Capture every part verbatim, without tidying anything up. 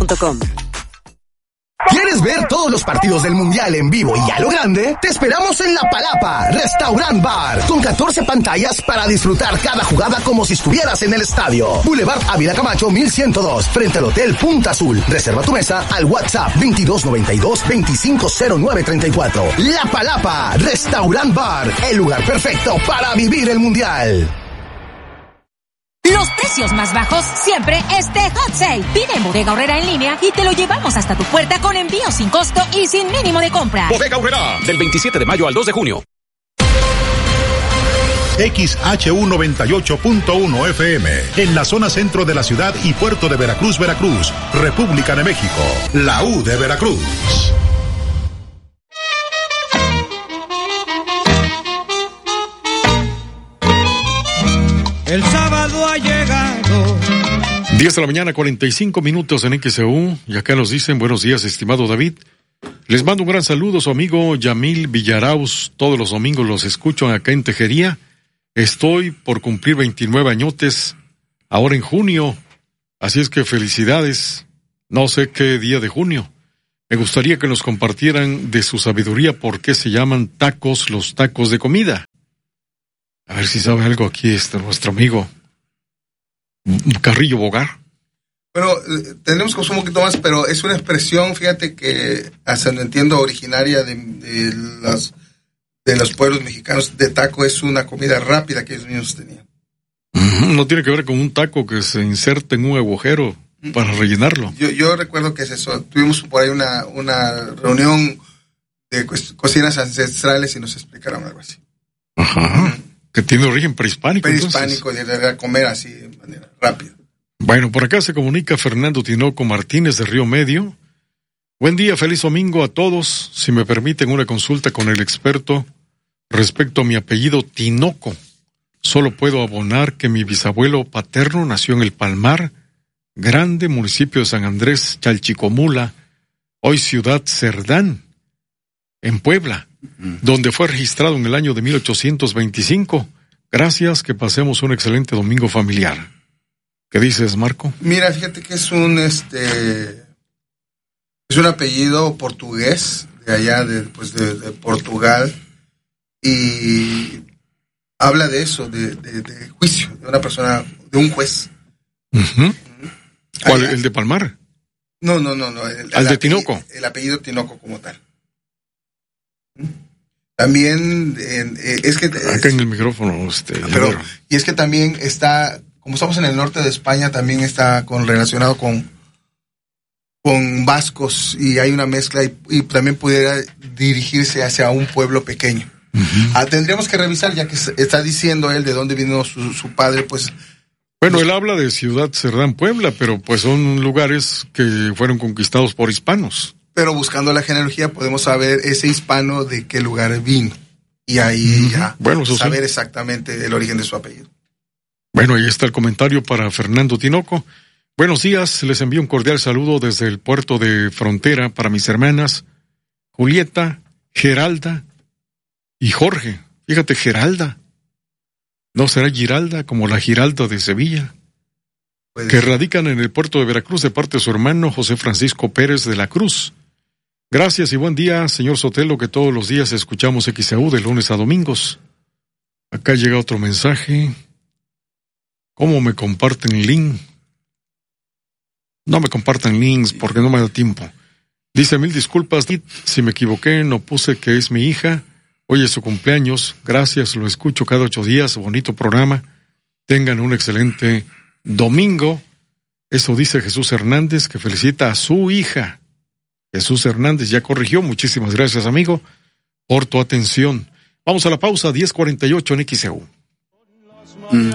punto com. ¿Quieres ver todos los partidos del Mundial en vivo y a lo grande? Te esperamos en La Palapa, Restaurant Bar, con catorce pantallas para disfrutar cada jugada como si estuvieras en el estadio. Boulevard Ávila Camacho mil ciento dos, frente al Hotel Punta Azul. Reserva tu mesa al WhatsApp veintidós noventa y dos, veinticinco cero nueve treinta y cuatro. La Palapa, Restaurant Bar, el lugar perfecto para vivir el Mundial. Los precios más bajos siempre este Hot Sale. Pide en Bodega Aurrera en línea y te lo llevamos hasta tu puerta con envío sin costo y sin mínimo de compra. Bodega Aurrera, del veintisiete de mayo al dos de junio. X H U noventa y ocho punto uno F M, en la zona centro de la ciudad y puerto de Veracruz, Veracruz, República de México, la U de Veracruz. El sábado ha llegado. diez de la mañana, cuarenta y cinco minutos en X E U. Y acá nos dicen, buenos días, estimado David. Les mando un gran saludo a su amigo Yamil Villarauz. Todos los domingos los escucho acá en Tejería. Estoy por cumplir veintinueve añotes ahora en junio. Así es que felicidades. No sé qué día de junio. Me gustaría que nos compartieran de su sabiduría por qué se llaman tacos los tacos de comida. A ver si sabe algo aquí este nuestro amigo Carrillo Bogar. Bueno, tenemos que usar un poquito más, pero es una expresión, fíjate que hasta no entiendo, originaria de, de, los, de los pueblos mexicanos. De taco es una comida rápida que ellos mismos tenían. No tiene que ver con un taco que se inserta en un agujero para rellenarlo. Yo, yo recuerdo que es eso. Tuvimos por ahí una, una reunión de co- cocinas ancestrales y nos explicaron algo así. Ajá. Que tiene origen prehispánico. Prehispánico, de, de comer así de manera rápida. Bueno, por acá se comunica Fernando Tinoco Martínez de Río Medio. Buen día, feliz domingo a todos. Si me permiten una consulta con el experto respecto a mi apellido Tinoco. Solo puedo abonar que mi bisabuelo paterno nació en El Palmar, grande municipio de San Andrés Chalchicomula, hoy ciudad Cerdán, en Puebla, donde fue registrado en el año de mil ochocientos veinticinco. Gracias, que pasemos un excelente domingo familiar. ¿Qué dices, Marco? Mira, fíjate que es un este es un apellido portugués de allá de pues de, de Portugal, y habla de eso, de, de, de juicio, de una persona, de un juez. Uh-huh. ¿Cuál? ¿El de Palmar? No, no, no, no. El, ¿Al el de Tinoco? El apellido Tinoco como tal. También eh, es que acá es, en el micrófono este, pero y es que también está, como estamos en el norte de España, también está con relacionado con con vascos, y hay una mezcla, y, y también pudiera dirigirse hacia un pueblo pequeño. Uh-huh. Ah, tendríamos que revisar, ya que está diciendo él de dónde vino su, su padre, pues. Bueno, pues, él habla de Ciudad Cerdán, Puebla, pero pues son lugares que fueron conquistados por hispanos. Pero buscando la genealogía podemos saber ese hispano de qué lugar vino. Y ahí uh-huh. ya bueno, eso saber sí. exactamente el origen de su apellido. Bueno, ahí está el comentario para Fernando Tinoco. Buenos días, les envío un cordial saludo desde el puerto de Frontera para mis hermanas Julieta, Geralda y Jorge. Fíjate, Geralda. ¿No será Giralda como la Giralda de Sevilla? Pues, que radican en el puerto de Veracruz de parte de su hermano José Francisco Pérez de la Cruz. Gracias y buen día, señor Sotelo, que todos los días escuchamos X E U de lunes a domingos. Acá llega otro mensaje. ¿Cómo me comparten el link? No me compartan links porque no me da tiempo. Dice, mil disculpas, si me equivoqué, no puse que es mi hija. Hoy es su cumpleaños. Gracias, lo escucho cada ocho días. Bonito programa. Tengan un excelente domingo. Eso dice Jesús Hernández, que felicita a su hija. Jesús Hernández ya corrigió. Muchísimas gracias, amigo, por tu atención. Vamos a la pausa, diez cuarenta y ocho en X E U. Mm.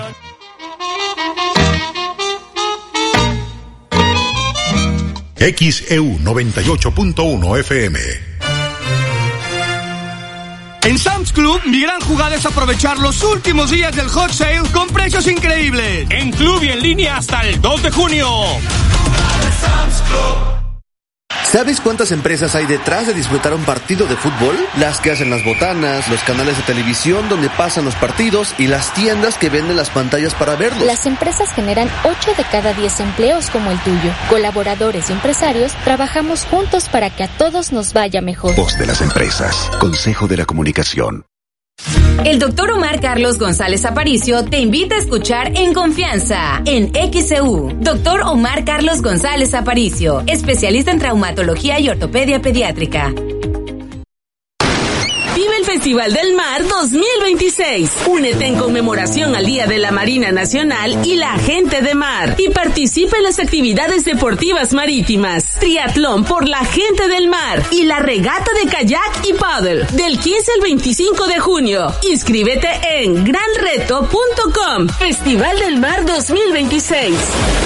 X E U noventa y ocho punto uno F M. En Sam's Club, mi gran jugada es aprovechar los últimos días del Hot Sale con precios increíbles. En club y en línea hasta el dos de junio. ¿Sabes cuántas empresas hay detrás de disfrutar un partido de fútbol? Las que hacen las botanas, los canales de televisión donde pasan los partidos y las tiendas que venden las pantallas para verlos. Las empresas generan ocho de cada diez empleos como el tuyo. Colaboradores y empresarios trabajamos juntos para que a todos nos vaya mejor. Voz de las empresas. Consejo de la Comunicación. El doctor Omar Carlos González Aparicio te invita a escuchar En Confianza, en X C U. Doctor Omar Carlos González Aparicio, especialista en traumatología y ortopedia pediátrica. Vive el Festival del Mar dos mil veintiséis. Únete en conmemoración al Día de la Marina Nacional y la Gente de Mar. Y participa en las actividades deportivas marítimas. Triatlón por la Gente del Mar. Y la regata de kayak y paddle. Del quince al veinticinco de junio. Inscríbete en gran reto punto com. Festival del Mar dos mil veintiséis.